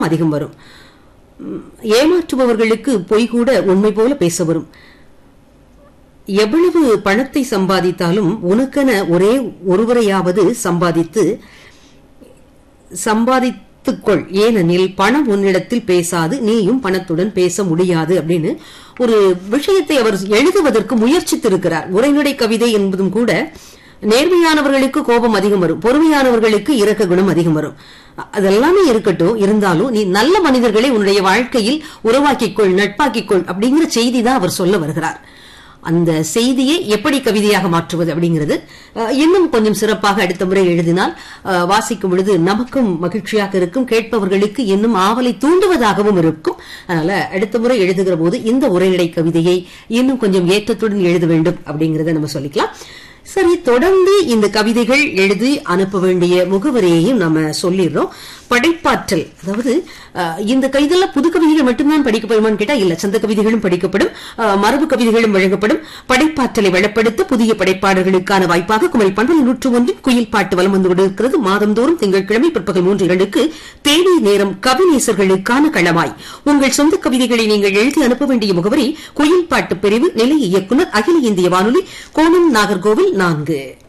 அதிகம் வரும். ஏமாற்றுபவர்களுக்கு பொய் கூட உண்மை போல பேச வரும். எவ்வளவு பணத்தை சம்பாதித்தாலும் உனக்கென ஒரே ஒருவரையாவது சம்பாதித்துக்கொள், ஏனெனில் பணம் உன்னிடத்தில் பேசாது, நீயும் பணத்துடன் பேச முடியாது அப்படின்னு ஒரு விஷயத்தை அவர் எழுதுவதற்கு முயற்சித்திருக்கிறார். உரைநடை கவிதை என்பதும் கூட நேர்மையானவர்களுக்கு கோபம் அதிகம் வரும், பொறுமையானவர்களுக்கு இரக்க குணம் அதிகம் வரும். அதெல்லாமே இருக்கட்டும், இருந்தாலும் நீ நல்ல மனிதர்களை உன்னுடைய வாழ்க்கையில் உருவாக்கிக்கொள், நட்பாக்கிக்கொள் அப்படிங்கிற செய்தி தான் அவர் சொல்ல வருகிறார். அந்த செய்தியை எப்படி கவிதையாக மாற்றுவது அப்படிங்கிறது இன்னும் கொஞ்சம் சிறப்பாக அடுத்த முறை எழுதினால் வாசிக்கும் பொழுது நமக்கும் மகிழ்ச்சியாக இருக்கும், கேட்பவர்களுக்கு இன்னும் ஆவலை தூண்டுவதாகவும் இருக்கும். அதனால அடுத்த முறை எழுதுகிற போது இந்த உரைநடை கவிதையை இன்னும் கொஞ்சம் ஏற்றத்துடன் எழுத வேண்டும் அப்படிங்கறத நம்ம சொல்லிக்கலாம். சரி, தொடர்ந்து இந்த கவிதைகள் எழுதி அனுப்ப வேண்டிய முகவரியையும் நம்ம சொல்லிடுறோம். படைப்பாற்றல், அதாவது இந்த கவிதையில புது கவிதைகள் மட்டும்தான் படிக்கப்படுமான்னு கேட்டா இல்ல, சந்த கவிதைகளும் படிக்கப்படும், மரபு கவிதைகளும் வழங்கப்படும். படைப்பாற்றலை வளப்படுத்த புதிய படைப்பாளர்களுக்கான வாய்ப்பாக குமரி பண்பலை 101 குயில் பாட்டு வலம் வந்து கொண்டிருக்கிறது. மாதந்தோறும் திங்கட்கிழமை பிற்பகல் 3:02 தேதி நேரம் கவிநேசர்களுக்கான களமாய். உங்கள் சொந்த கவிதைகளை நீங்கள் எழுதி அனுப்ப வேண்டிய முகவரி குயில் பாட்டு பிரிவு, நிலைய இயக்குநர், அகில இந்திய வானொலி, கோணம், நாகர்கோவில் 4.